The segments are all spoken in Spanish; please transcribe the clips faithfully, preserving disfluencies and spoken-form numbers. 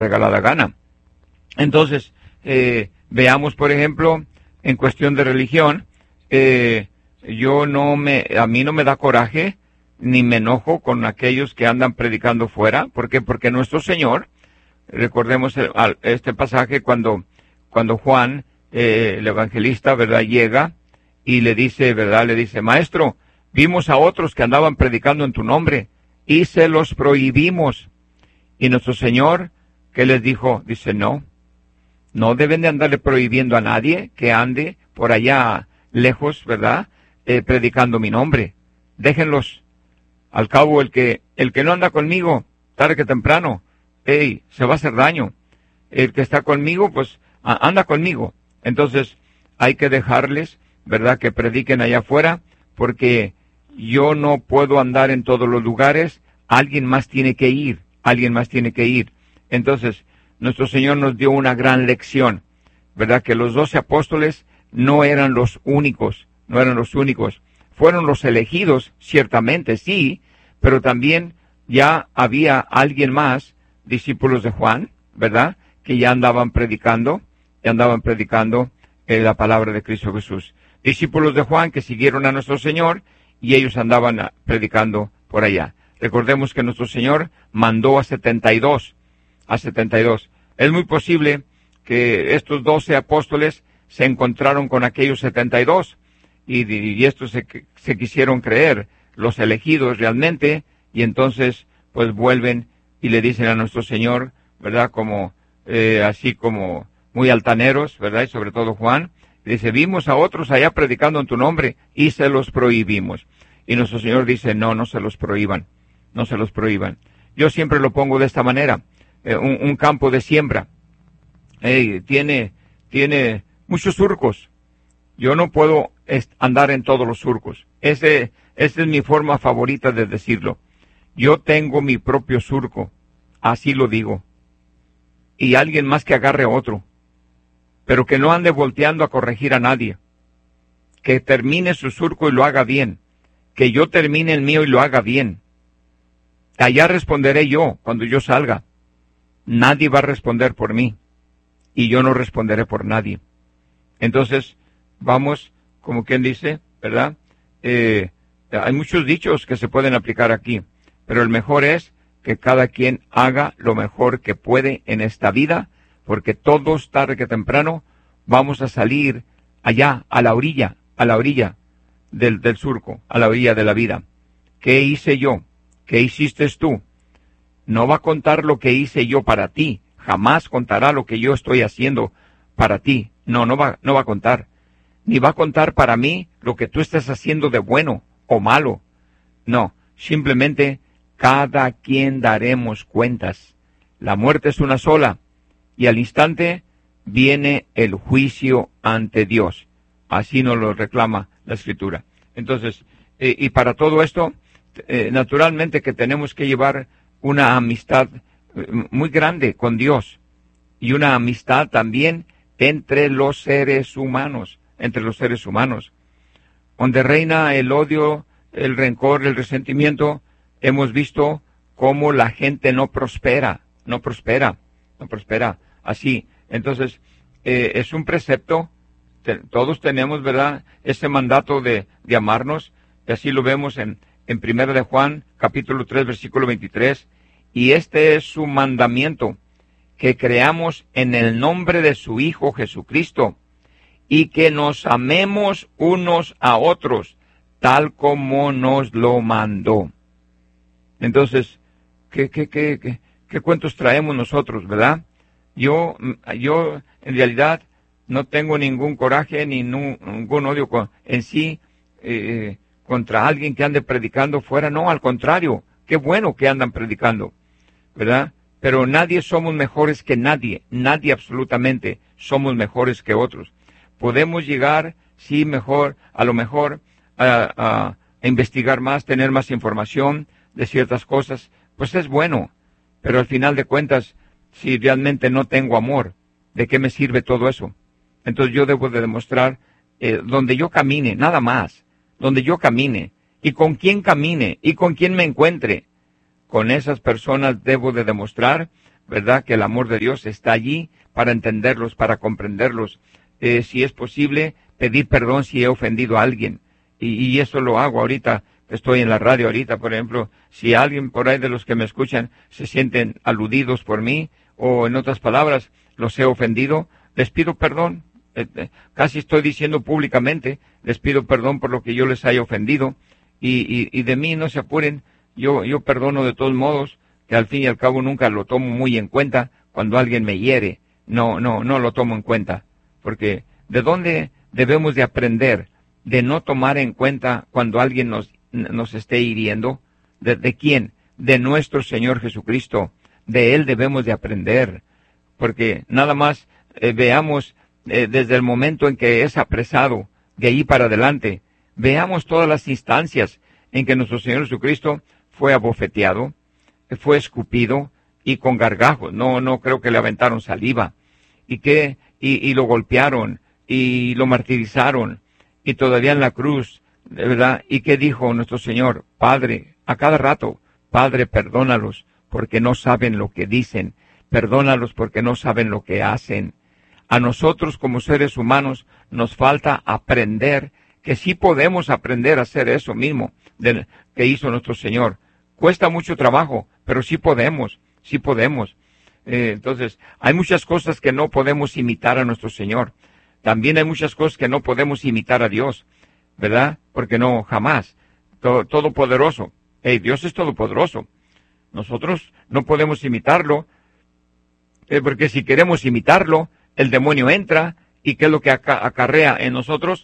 regalada gana. Entonces, eh, veamos, por ejemplo, en cuestión de religión, eh, yo no me, a mí no me da coraje ni me enojo con aquellos que andan predicando fuera. ¿Por qué? Porque nuestro Señor, recordemos el, este pasaje cuando, cuando Juan, eh, el evangelista, ¿verdad?, llega y le dice, ¿verdad?, le dice, maestro, vimos a otros que andaban predicando en tu nombre y se los prohibimos. Y nuestro Señor, ¿qué les dijo? Dice, no, no deben de andarle prohibiendo a nadie que ande por allá lejos, ¿verdad?, eh, predicando mi nombre. Déjenlos. Al cabo, el que, el que no anda conmigo, tarde que temprano, hey, se va a hacer daño. El que está conmigo, pues, anda conmigo. Entonces, hay que dejarles, ¿verdad?, que prediquen allá afuera, porque yo no puedo andar en todos los lugares, alguien más tiene que ir, alguien más tiene que ir. Entonces, nuestro Señor nos dio una gran lección, ¿verdad?, que los doce apóstoles no eran los únicos, no eran los únicos. Fueron los elegidos, ciertamente, sí, pero también ya había alguien más, discípulos de Juan, ¿verdad?, que ya andaban predicando, ya andaban predicando eh, la palabra de Cristo Jesús. Discípulos de Juan que siguieron a nuestro Señor y ellos andaban a, predicando por allá. Recordemos que nuestro Señor mandó a setenta y dos, a setenta y dos. Es muy posible que estos doce apóstoles se encontraron con aquellos setenta y dos y, y estos se, se quisieron creer los elegidos realmente y entonces pues vuelven y le dicen a nuestro Señor, ¿verdad?, como eh, así como muy altaneros, ¿verdad?, y sobre todo Juan, dice, vimos a otros allá predicando en tu nombre y se los prohibimos. Y nuestro Señor dice, no, no se los prohíban, no se los prohíban. Yo siempre lo pongo de esta manera, eh, un, un campo de siembra, eh, tiene, tiene muchos surcos. Yo no puedo andar en todos los surcos. Ese, esa es mi forma favorita de decirlo. Yo tengo mi propio surco, así lo digo. Y alguien más que agarre otro, pero que no ande volteando a corregir a nadie. Que termine su surco y lo haga bien. Que yo termine el mío y lo haga bien. Allá responderé yo cuando yo salga. Nadie va a responder por mí. Y yo no responderé por nadie. Entonces, vamos, como quien dice, ¿verdad? Eh, hay muchos dichos que se pueden aplicar aquí, pero el mejor es que cada quien haga lo mejor que puede en esta vida, porque todos, tarde que temprano, vamos a salir allá, a la orilla, a la orilla del, del surco, a la orilla de la vida. ¿Qué hice yo? ¿Qué hiciste tú? No va a contar lo que hice yo para ti, jamás contará lo que yo estoy haciendo para ti. No, no va, no va a contar. Ni va a contar para mí lo que tú estés haciendo de bueno o malo. No, simplemente cada quien daremos cuentas. La muerte es una sola y al instante viene el juicio ante Dios. Así nos lo reclama la Escritura. Entonces, eh, y para todo esto, eh, naturalmente que tenemos que llevar una amistad eh, muy grande con Dios y una amistad también entre los seres humanos, entre los seres humanos. Donde reina el odio, el rencor, el resentimiento, hemos visto cómo la gente no prospera, no prospera, no prospera así. Entonces, eh, es un precepto, te, todos tenemos, ¿verdad?, ese mandato de, de amarnos, y así lo vemos en, en Primera de Juan, capítulo tres, versículo veintitrés, y este es su mandamiento, que creamos en el nombre de su Hijo Jesucristo, y que nos amemos unos a otros, tal como nos lo mandó. Entonces, ¿qué, qué, qué, qué, qué cuentos traemos nosotros, verdad? Yo, yo, en realidad, no tengo ningún coraje ni ningún odio con, en sí eh, contra alguien que ande predicando fuera. No, al contrario, qué bueno que andan predicando, ¿verdad? Pero nadie somos mejores que nadie, nadie absolutamente somos mejores que otros. Podemos llegar, sí, mejor, a lo mejor, a, a, a investigar más, tener más información de ciertas cosas, pues es bueno, pero al final de cuentas, si realmente no tengo amor, ¿de qué me sirve todo eso? Entonces yo debo de demostrar eh, donde yo camine, nada más, donde yo camine, y con quién camine, y con quién me encuentre. Con esas personas debo de demostrar, ¿verdad? Que el amor de Dios está allí para entenderlos, para comprenderlos. Eh, si es posible, pedir perdón si he ofendido a alguien. Y, y eso lo hago ahorita, que estoy en la radio ahorita, por ejemplo. Si alguien por ahí de los que me escuchan se sienten aludidos por mí, o en otras palabras, los he ofendido, les pido perdón. Eh, eh, casi estoy diciendo públicamente, les pido perdón por lo que yo les haya ofendido. Y, y, y de mí no se apuren, yo, yo perdono de todos modos, que al fin y al cabo nunca lo tomo muy en cuenta cuando alguien me hiere. No, no, no lo tomo en cuenta. Porque ¿de dónde debemos de aprender de no tomar en cuenta cuando alguien nos, nos esté hiriendo? ¿De, de quién? De nuestro Señor Jesucristo. De Él debemos de aprender. Porque nada más eh, veamos eh, desde el momento en que es apresado, de ahí para adelante, veamos todas las instancias en que nuestro Señor Jesucristo fue abofeteado, fue escupido y con gargajos. No, no creo que le aventaron saliva. Y que, y, y lo golpearon y lo martirizaron y todavía en la cruz, de verdad. ¿Y qué dijo nuestro Señor? Padre, a cada rato, Padre, perdónalos porque no saben lo que dicen. Perdónalos porque no saben lo que hacen. A nosotros como seres humanos nos falta aprender que sí podemos aprender a hacer eso mismo de, que hizo nuestro Señor. Cuesta mucho trabajo, pero sí podemos, sí podemos. Eh, entonces, hay muchas cosas que no podemos imitar a nuestro Señor. También hay muchas cosas que no podemos imitar a Dios, ¿verdad? Porque no, jamás. Todo, todopoderoso. Hey, Dios es todopoderoso. Nosotros no podemos imitarlo, eh, porque si queremos imitarlo, el demonio entra, y ¿qué es lo que aca- acarrea en nosotros?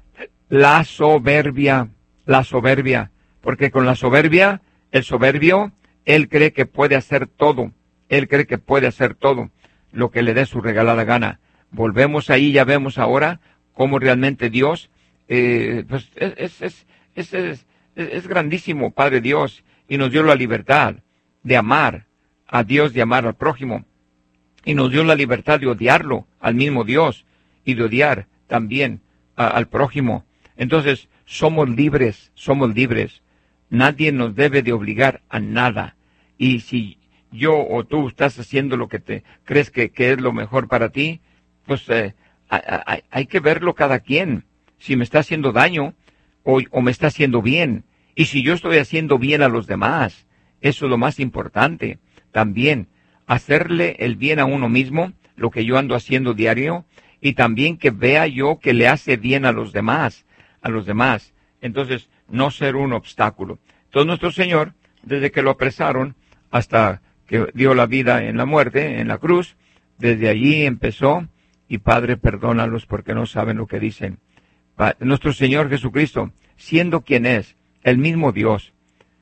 La soberbia, la soberbia. Porque con la soberbia, el soberbio, él cree que puede hacer todo. Él cree que puede hacer todo lo que le dé su regalada gana. Volvemos ahí, ya vemos ahora cómo realmente Dios, eh, pues es, es, es, es, es, es grandísimo, Padre Dios, y nos dio la libertad de amar a Dios, de amar al prójimo, y nos dio la libertad de odiarlo al mismo Dios, y de odiar también a, al prójimo. Entonces, somos libres, somos libres. Nadie nos debe de obligar a nada. Y si yo o tú estás haciendo lo que te crees que, que es lo mejor para ti, pues eh, hay, hay que verlo cada quien. Si me está haciendo daño o, o me está haciendo bien. Y si yo estoy haciendo bien a los demás, eso es lo más importante. También hacerle el bien a uno mismo, lo que yo ando haciendo diario, y también que vea yo que le hace bien a los demás, a los demás. Entonces, no ser un obstáculo. Entonces, nuestro Señor, desde que lo apresaron hasta que dio la vida en la muerte, en la cruz, desde allí empezó, y Padre, perdónalos porque no saben lo que dicen. Pa- nuestro Señor Jesucristo, siendo quien es, el mismo Dios,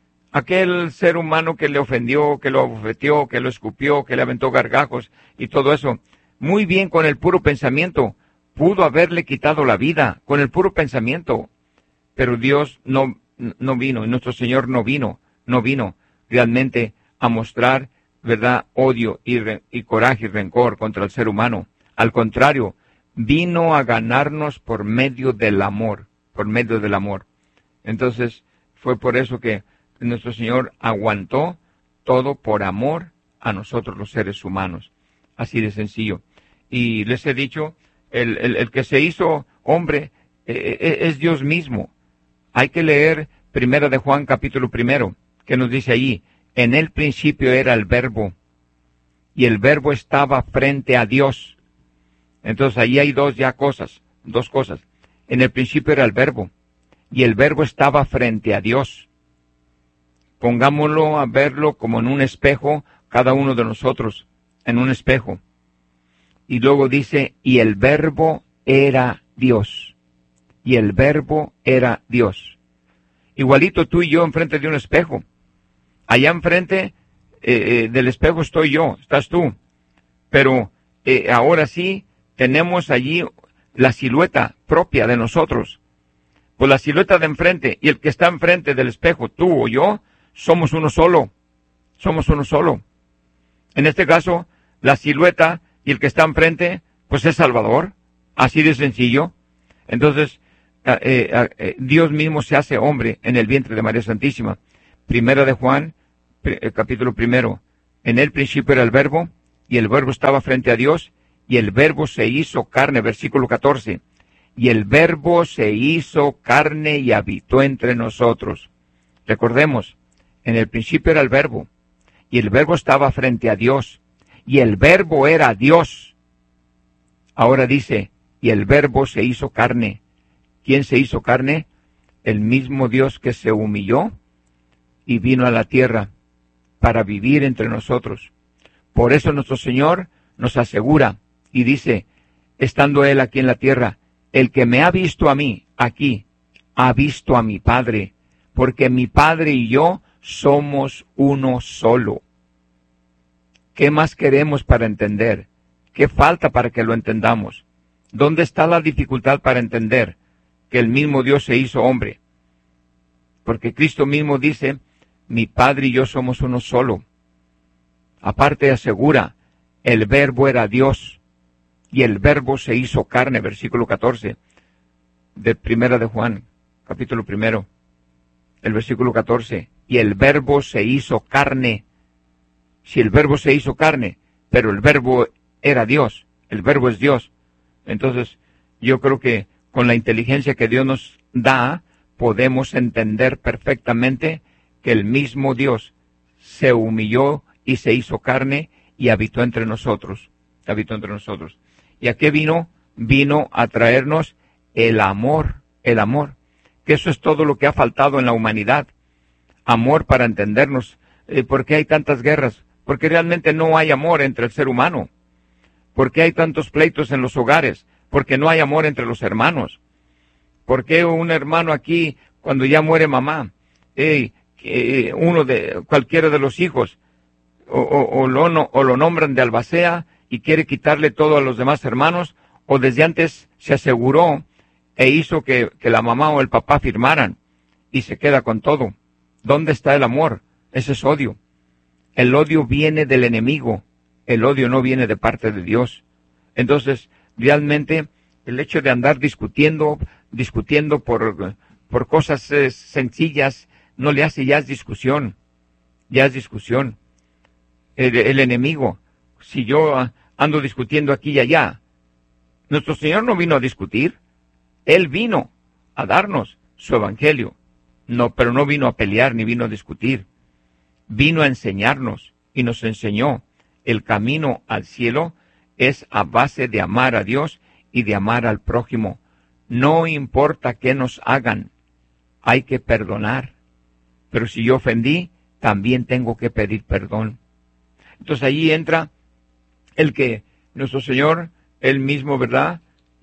aquel ser humano que le ofendió, que lo abofeteó, que lo escupió, que le aventó gargajos y todo eso, muy bien con el puro pensamiento, pudo haberle quitado la vida, con el puro pensamiento, pero Dios no, no vino, y nuestro Señor no vino, no vino realmente a mostrar, ¿verdad?, odio y, re, y coraje y rencor contra el ser humano. Al contrario, vino a ganarnos por medio del amor, por medio del amor. Entonces, fue por eso que nuestro Señor aguantó todo por amor a nosotros los seres humanos. Así de sencillo. Y les he dicho, el, el, el que se hizo hombre eh, eh, es Dios mismo. Hay que leer Primera de Juan capítulo primero, que nos dice allí, en el principio era el verbo, y el verbo estaba frente a Dios. Entonces ahí hay dos ya cosas, dos cosas. En el principio era el verbo, y el verbo estaba frente a Dios. Pongámoslo a verlo como en un espejo, cada uno de nosotros, en un espejo. Y luego dice, y el verbo era Dios. Y el verbo era Dios. Igualito tú y yo enfrente de un espejo. Allá enfrente eh, eh, del espejo estoy yo, estás tú. Pero eh, ahora sí tenemos allí la silueta propia de nosotros. Pues la silueta de enfrente y el que está enfrente del espejo, tú o yo, somos uno solo. Somos uno solo. En este caso, la silueta y el que está enfrente, pues es Salvador. Así de sencillo. Entonces, eh, eh, Dios mismo se hace hombre en el vientre de María Santísima. Primera de Juan, eh, capítulo primero, En el principio era el Verbo, y el Verbo estaba frente a Dios, y el Verbo se hizo carne, versículo catorce. Y el Verbo se hizo carne y habitó entre nosotros. Recordemos, en el principio era el Verbo, y el Verbo estaba frente a Dios, y el Verbo era Dios. Ahora dice, y el Verbo se hizo carne. ¿Quién se hizo carne? El mismo Dios que se humilló y vino a la tierra para vivir entre nosotros. Por eso nuestro Señor nos asegura y dice, estando Él aquí en la tierra, el que me ha visto a mí aquí, ha visto a mi Padre, porque mi Padre y yo somos uno solo. ¿Qué más queremos para entender? ¿Qué falta para que lo entendamos? ¿Dónde está la dificultad para entender que el mismo Dios se hizo hombre? Porque Cristo mismo dice, mi Padre y yo somos uno solo. Aparte asegura, el Verbo era Dios, y el Verbo se hizo carne, versículo catorce, de Primera de Juan, capítulo primero, el versículo catorce, y el Verbo se hizo carne. Si el Verbo se hizo carne, pero el Verbo era Dios, el Verbo es Dios, entonces yo creo que con la inteligencia que Dios nos da, podemos entender perfectamente que el mismo Dios se humilló y se hizo carne y habitó entre nosotros, habitó entre nosotros. ¿Y a qué vino? Vino a traernos el amor, el amor, que eso es todo lo que ha faltado en la humanidad. Amor para entendernos. Eh, ¿Por qué hay tantas guerras? Porque realmente no hay amor entre el ser humano. ¿Por qué hay tantos pleitos en los hogares? Porque no hay amor entre los hermanos. ¿Por qué un hermano aquí, cuando ya muere mamá, eh, eh, uno de cualquiera de los hijos, o, o, o, lo, no, o lo nombran de albacea y quiere quitarle todo a los demás hermanos, o desde antes se aseguró e hizo que, que la mamá o el papá firmaran y se queda con todo? ¿Dónde está el amor? Ese es odio. El odio viene del enemigo, el odio no viene de parte de Dios. Entonces, realmente, el hecho de andar discutiendo, discutiendo por, por cosas eh, sencillas, no le hace, ya es discusión, ya es discusión. El, el enemigo, si yo ando discutiendo aquí y allá, nuestro Señor no vino a discutir, Él vino a darnos su evangelio, no, pero no vino a pelear ni vino a discutir, vino a enseñarnos y nos enseñó el camino al cielo es a base de amar a Dios y de amar al prójimo. No importa qué nos hagan, hay que perdonar. Pero si yo ofendí, también tengo que pedir perdón. Entonces allí entra el que nuestro Señor, Él mismo, ¿verdad?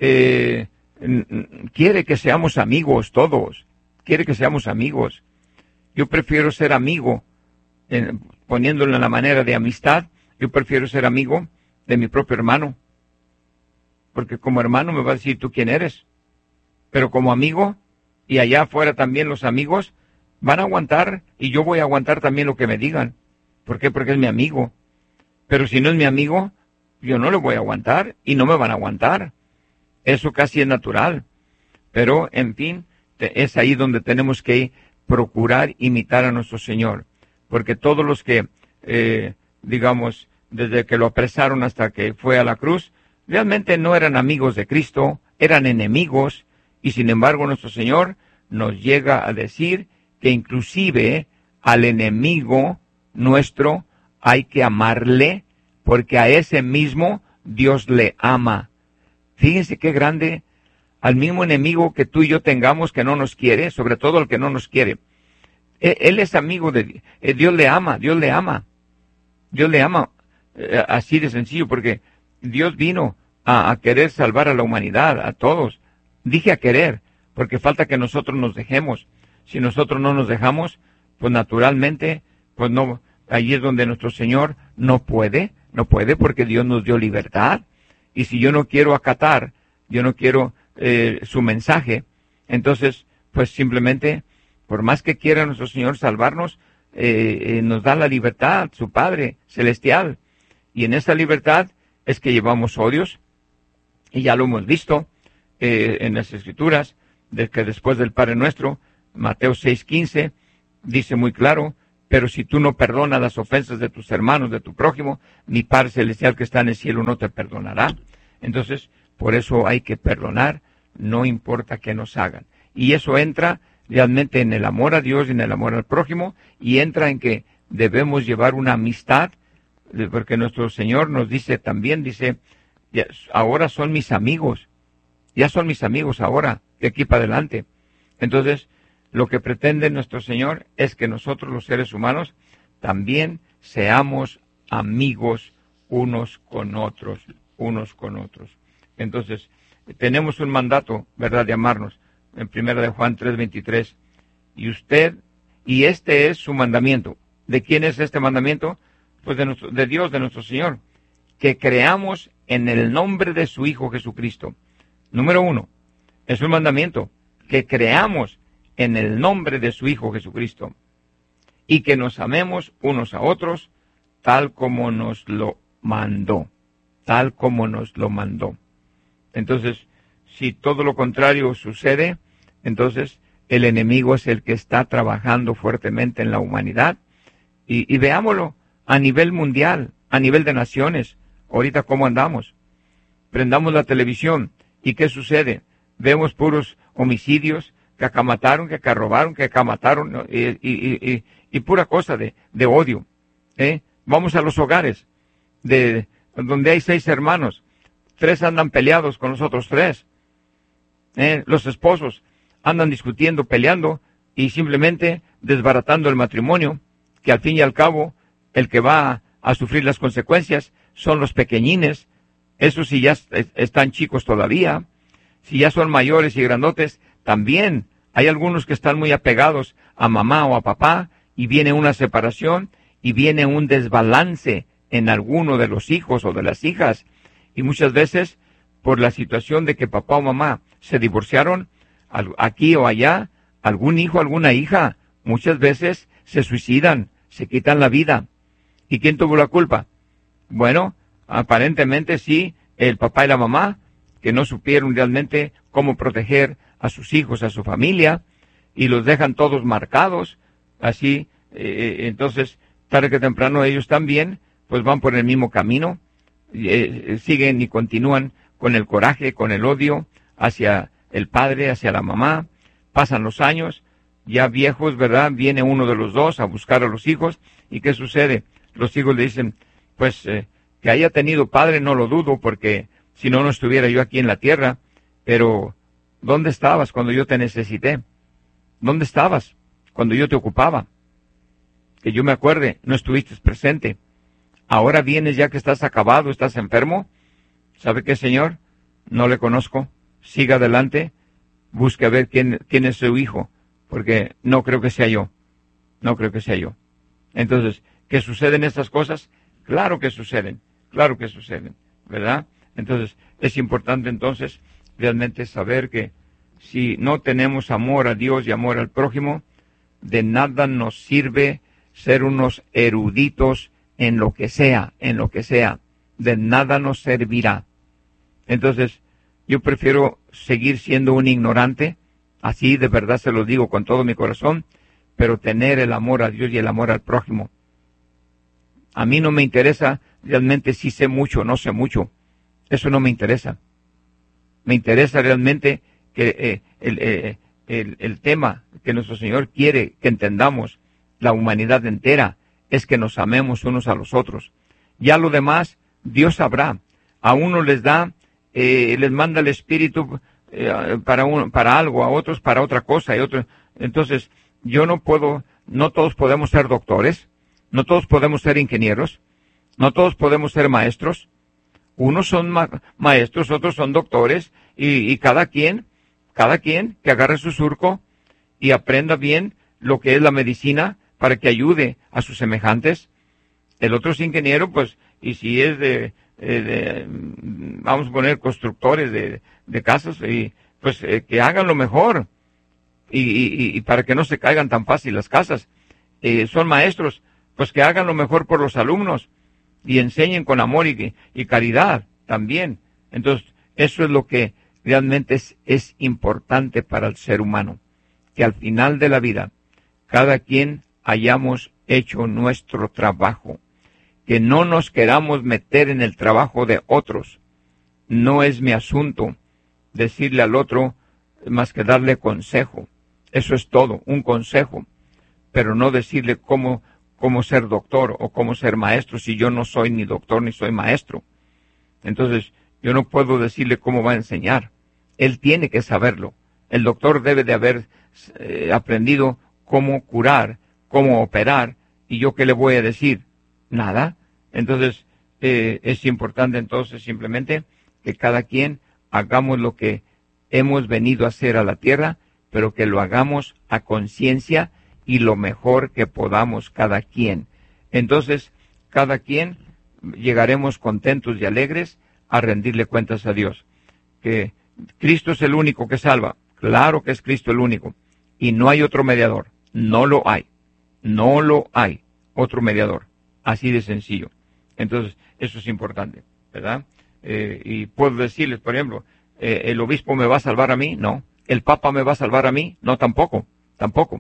Eh, quiere que seamos amigos todos. Quiere que seamos amigos. Yo prefiero ser amigo, eh, poniéndolo en la manera de amistad, yo prefiero ser amigo de mi propio hermano. Porque como hermano me va a decir tú quién eres. Pero como amigo, y allá afuera también los amigos, van a aguantar, y yo voy a aguantar también lo que me digan. ¿Por qué? Porque es mi amigo. Pero si no es mi amigo, yo no le voy a aguantar, y no me van a aguantar. Eso casi es natural. Pero, en fin, es ahí donde tenemos que procurar imitar a nuestro Señor. Porque todos los que, eh, digamos, desde que lo apresaron hasta que fue a la cruz, realmente no eran amigos de Cristo, eran enemigos, y sin embargo nuestro Señor nos llega a decir que inclusive al enemigo nuestro hay que amarle, porque a ese mismo Dios le ama. Fíjense qué grande, al mismo enemigo que tú y yo tengamos que no nos quiere, sobre todo al que no nos quiere. Él es amigo de Dios, le ama, Dios le ama, Dios le ama, así de sencillo, porque Dios vino a, a querer salvar a la humanidad, a todos. Dije a querer, porque falta que nosotros nos dejemos. Si nosotros no nos dejamos, pues naturalmente, pues no, ahí es donde nuestro Señor no puede, no puede, porque Dios nos dio libertad. Y si yo no quiero acatar, yo no quiero eh, su mensaje, entonces, pues simplemente, por más que quiera nuestro Señor salvarnos, eh, eh, nos da la libertad, su Padre celestial. Y en esa libertad es que llevamos odios, y ya lo hemos visto eh, en las Escrituras, de que después del Padre Nuestro, Mateo seis quince, dice muy claro Pero si tú no perdonas las ofensas de tus hermanos, de tu prójimo, mi Padre Celestial que está en el cielo no te perdonará. Entonces, por eso hay que perdonar, no importa qué nos hagan. Y eso entra realmente en el amor a Dios y en el amor al prójimo, y entra en que debemos llevar una amistad, porque nuestro Señor nos dice también, dice, ahora son mis amigos, ya son mis amigos ahora, de aquí para adelante. Entonces, lo que pretende nuestro Señor es que nosotros los seres humanos también seamos amigos unos con otros, unos con otros. Entonces, tenemos un mandato, ¿verdad?, de amarnos, en primera de Juan tres veintitrés, y usted, y este es su mandamiento. ¿De quién es este mandamiento? Pues de, nuestro, de Dios, de nuestro Señor, que creamos en el nombre de su Hijo Jesucristo. Número uno, es un mandamiento, que creamos en el nombre de su Hijo Jesucristo, y que nos amemos unos a otros, tal como nos lo mandó, tal como nos lo mandó. Entonces, si todo lo contrario sucede, entonces el enemigo es el que está trabajando fuertemente en la humanidad, y, y veámoslo a nivel mundial, a nivel de naciones, ahorita cómo andamos. Prendamos la televisión, ¿y qué sucede? Vemos puros homicidios, que acá mataron, que acá robaron, que acá mataron, ¿no? y, y, y, y pura cosa de, de odio. ¿eh? Vamos a los hogares, de donde hay seis hermanos, tres andan peleados con los otros tres. ¿eh? Los esposos andan discutiendo, peleando, y simplemente desbaratando el matrimonio, que al fin y al cabo, el que va a, a sufrir las consecuencias son los pequeñines, esos si ya est- están chicos todavía, si ya son mayores y grandotes, también hay algunos que están muy apegados a mamá o a papá, y viene una separación, y viene un desbalance en alguno de los hijos o de las hijas, y muchas veces, por la situación de que papá o mamá se divorciaron, aquí o allá, algún hijo, alguna hija, muchas veces se suicidan, se quitan la vida. ¿Y quién tuvo la culpa? Bueno, aparentemente sí, el papá y la mamá, que no supieron realmente cómo proteger a sus hijos, a su familia, y los dejan todos marcados, así, eh, entonces, tarde que temprano ellos también, pues van por el mismo camino, eh, siguen y continúan con el coraje, con el odio hacia el padre, hacia la mamá. Pasan los años, ya viejos, ¿verdad? Viene uno de los dos a buscar a los hijos, ¿y qué sucede? Los hijos le dicen, pues, eh, que haya tenido padre no lo dudo, porque si no, no estuviera yo aquí en la tierra, pero ¿dónde estabas cuando yo te necesité? ¿Dónde estabas cuando yo te ocupaba? Que yo me acuerde, no estuviste presente. Ahora vienes ya que estás acabado, estás enfermo. ¿Sabe qué, señor? No le conozco. Siga adelante, busque a ver quién, quién es su hijo, porque no creo que sea yo. No creo que sea yo. Entonces, ¿qué suceden estas cosas? Claro que suceden, claro que suceden, ¿verdad? Entonces, es importante entonces realmente saber que si no tenemos amor a Dios y amor al prójimo, de nada nos sirve ser unos eruditos en lo que sea, en lo que sea. De nada nos servirá. Entonces, yo prefiero seguir siendo un ignorante, así de verdad se lo digo con todo mi corazón, pero tener el amor a Dios y el amor al prójimo. A mí no me interesa realmente si sé mucho o no sé mucho. Eso no me interesa. Me interesa realmente que eh, el, eh, el, el tema que nuestro Señor quiere que entendamos, la humanidad entera, es que nos amemos unos a los otros. Ya lo demás, Dios sabrá. A uno les da, eh, les manda el Espíritu eh, para, un, para algo, a otros para otra cosa. Y otros. Entonces, yo no puedo, no todos podemos ser doctores, no todos podemos ser ingenieros, no todos podemos ser maestros. Unos son ma maestros, otros son doctores, y, y cada quien, cada quien que agarre su surco y aprenda bien lo que es la medicina para que ayude a sus semejantes. El otro es ingeniero, pues, y si es de, de, de vamos a poner constructores de, de casas, y pues eh, que hagan lo mejor, y, y, y para que no se caigan tan fácil las casas. Eh, son maestros, pues que hagan lo mejor por los alumnos, y enseñen con amor y, y caridad también. Entonces, eso es lo que realmente es, es importante para el ser humano, que al final de la vida, cada quien hallamos hecho nuestro trabajo. Que no nos queramos meter en el trabajo de otros. No es mi asunto decirle al otro más que darle consejo. Eso es todo, un consejo. Pero no decirle cómo, cómo ser doctor o cómo ser maestro si yo no soy ni doctor ni soy maestro. Entonces, yo no puedo decirle cómo va a enseñar. Él tiene que saberlo. El doctor debe de haber eh, aprendido cómo curar, cómo operar. ¿Y yo qué le voy a decir? Nada. Entonces, eh, es importante entonces simplemente que cada quien hagamos lo que hemos venido a hacer a la tierra, pero que lo hagamos a conciencia y lo mejor que podamos cada quien. Entonces, cada quien llegaremos contentos y alegres a rendirle cuentas a Dios. Que Cristo es el único que salva. Claro que es Cristo el único. Y no hay otro mediador. No lo hay. No lo hay. Otro mediador. Así de sencillo. Entonces, eso es importante, ¿verdad? Eh, y puedo decirles, por ejemplo, eh, ¿el obispo me va a salvar a mí? No. ¿El papa me va a salvar a mí? No, tampoco. Tampoco.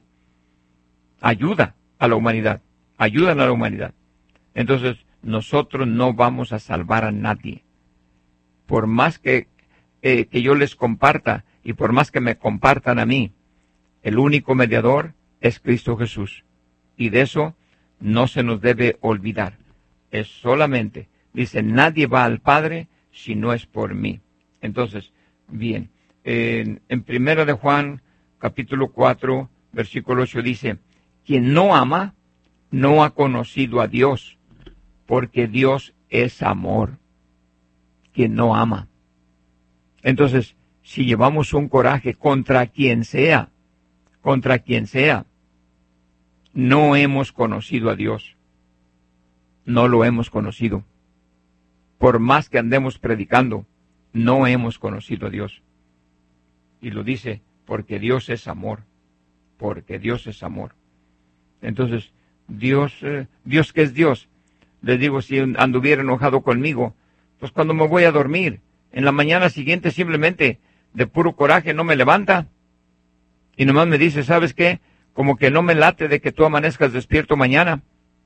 Ayuda a la humanidad. Ayudan a la humanidad. Entonces, nosotros no vamos a salvar a nadie. Por más que, eh, que yo les comparta y por más que me compartan a mí, el único mediador es Cristo Jesús. Y de eso no se nos debe olvidar. Es solamente, dice, nadie va al Padre si no es por mí. Entonces, bien, en, en Primera de Juan, capítulo cuatro, versículo ocho, dice, quien no ama, no ha conocido a Dios, porque Dios es amor. Quien no ama. Entonces, si llevamos un coraje contra quien sea, contra quien sea, no hemos conocido a Dios. No lo hemos conocido. Por más que andemos predicando, no hemos conocido a Dios. Y lo dice, porque Dios es amor. Porque Dios es amor. Entonces, Dios, eh, Dios que es Dios, les digo, si anduviera enojado conmigo, pues cuando me voy a dormir, en la mañana siguiente simplemente de puro coraje no me levanta. Y nomás me dice, ¿sabes qué? Como que no me late de que tú amanezcas despierto mañana.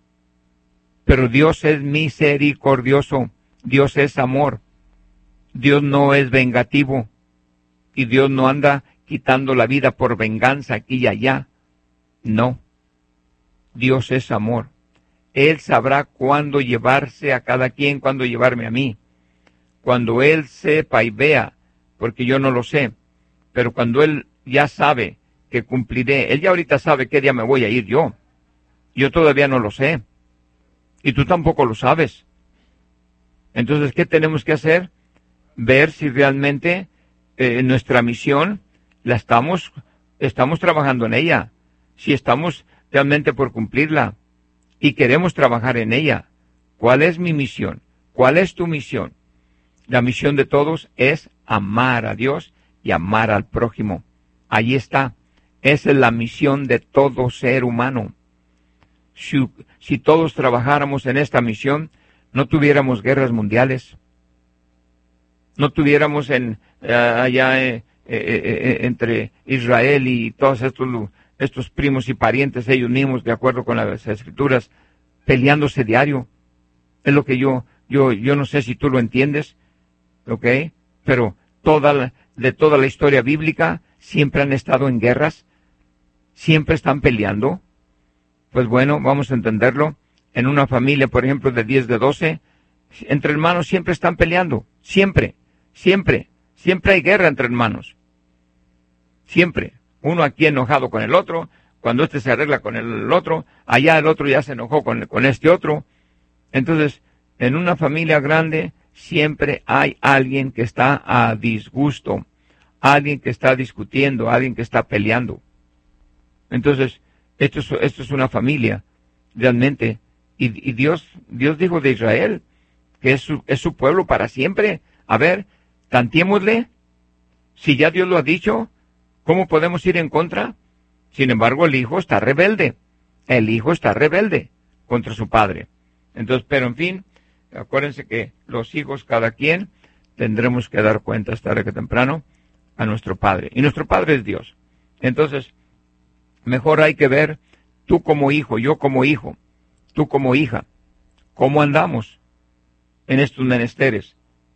Pero Dios es misericordioso. Dios es amor. Dios no es vengativo. Y Dios no anda quitando la vida por venganza aquí y allá. No. Dios es amor. Él sabrá cuándo llevarse a cada quien, cuándo llevarme a mí. Cuando Él sepa y vea, porque yo no lo sé, pero cuando Él ya sabe que cumpliré, Él ya ahorita sabe qué día me voy a ir yo. Yo todavía no lo sé. Y tú tampoco lo sabes. Entonces, ¿qué tenemos que hacer? Ver si realmente eh, nuestra misión la estamos, estamos trabajando en ella. Si estamos realmente por cumplirla. Y queremos trabajar en ella. ¿Cuál es mi misión? ¿Cuál es tu misión? La misión de todos es amar a Dios y amar al prójimo. Ahí está. Esa es la misión de todo ser humano. Si, si todos trabajáramos en esta misión, no tuviéramos guerras mundiales. No tuviéramos en, eh, allá eh, eh, eh, entre Israel y todos estos estos primos y parientes, ellos mismos, de acuerdo con las escrituras, peleándose diario. Es lo que yo, yo, yo no sé si tú lo entiendes, ¿ok? Pero toda la, de toda la historia bíblica, siempre han estado en guerras, siempre están peleando. Pues bueno, vamos a entenderlo. En una familia, por ejemplo, de diez, de doce, entre hermanos siempre están peleando, siempre, siempre, siempre hay guerra entre hermanos. Siempre. Uno aquí enojado con el otro, cuando este se arregla con el otro, allá el otro ya se enojó con, con este otro. Entonces, en una familia grande siempre hay alguien que está a disgusto, alguien que está discutiendo, alguien que está peleando. Entonces, esto es, esto es una familia, realmente. Y, y Dios, Dios dijo de Israel que es su, es su pueblo para siempre. A ver, tantiémosle. Si ya Dios lo ha dicho, ¿cómo podemos ir en contra? Sin embargo, el hijo está rebelde. El hijo está rebelde contra su padre. Entonces, pero en fin, acuérdense que los hijos, cada quien, tendremos que dar cuentas tarde que temprano a nuestro padre. Y nuestro padre es Dios. Entonces, mejor hay que ver tú como hijo, yo como hijo, tú como hija, ¿cómo andamos en estos menesteres?